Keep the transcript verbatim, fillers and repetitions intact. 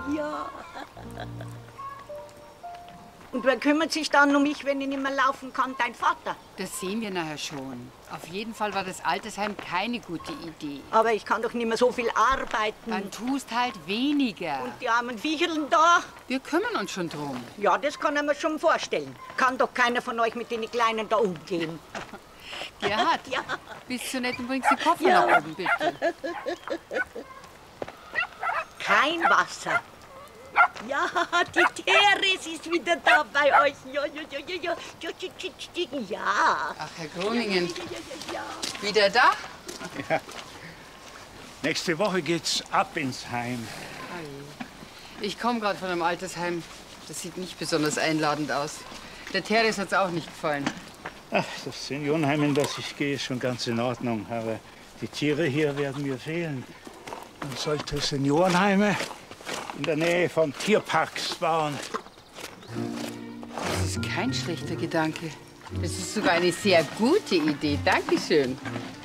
ja. Und wer kümmert sich dann um mich, wenn ich nicht mehr laufen kann? Dein Vater? Das sehen wir nachher schon. Auf jeden Fall war das Altersheim keine gute Idee. Aber ich kann doch nicht mehr so viel arbeiten. Dann tust halt weniger. Und die armen Viecherln da? Wir kümmern uns schon drum. Ja, das kann ich mir schon vorstellen. Kann doch keiner von euch mit den Kleinen da umgehen. Gerhard, ja. Bist du nett und bringst die Koffer Ja. nach oben, bitte. Kein Wasser. Ja, die Therese ist wieder da bei euch. Ja, ja, ja, ja, ja, ja, ja, ja, ja. Ach, Herr Groningen, Ja, ja, ja, ja. wieder da? Ja. Nächste Woche geht's ab ins Heim. Ich komme gerade von einem Altersheim. Das sieht nicht besonders einladend aus. Der Therese hat's auch nicht gefallen. Ach, das Seniorenheim, in das ich gehe, ist schon ganz in Ordnung. Aber die Tiere hier werden mir fehlen. Man sollte Seniorenheime in der Nähe von Tierparks bauen. Das ist kein schlechter Gedanke. Das ist sogar eine sehr gute Idee. Dankeschön.